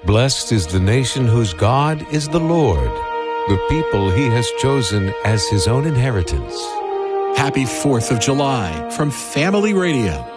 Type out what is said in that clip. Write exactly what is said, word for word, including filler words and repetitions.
Blessed is the nation whose God is the Lord, the people he has chosen as his own inheritance. Happy fourth of July from Family Radio.